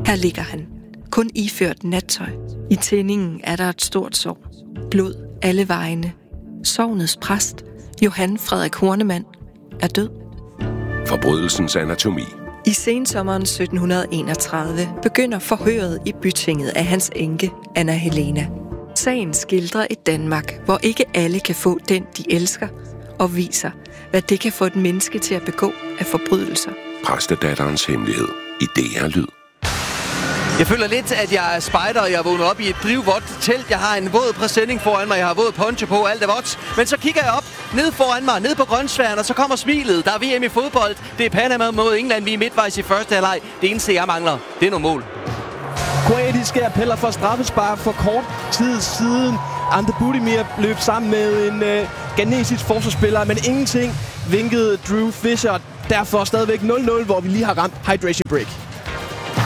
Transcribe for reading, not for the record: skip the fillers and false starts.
Her ligger han, kun iført nattøj. I tændingen er der et stort sår. Blod alle vegne. Sognets præst, Johan Frederik Hornemann, er død. Forbrydelsens anatomi. I sensommeren 1731 begynder forhøret i bytinget af hans enke, Anna Helena. Sagen skildrer et Danmark, hvor ikke alle kan få den, de elsker, og viser, hvad det kan få et menneske til at begå af forbrydelser. Præstedatterens hemmelighed i DR Lyd. Jeg føler lidt, at jeg er spejder, og jeg er vågnet op i et drivvådt telt. Jeg har en våd præsending foran mig, jeg har våd poncho på, alt er vådt. Men så kigger jeg op, ned foran mig, ned på grønsværen, og så kommer smilet. Der er VM i fodbold. Det er Panama mod England. Vi er midtvejs i første halvleg. Det eneste, jeg mangler, det er nogle mål. Kroatiske appeller for straffespark for kort tid siden. Ante Budimir løb sammen med en ghanesisk forsvarsspiller, men ingenting vinkede Drew Fisher. Derfor stadigvæk 0-0, hvor vi lige har ramt hydration break.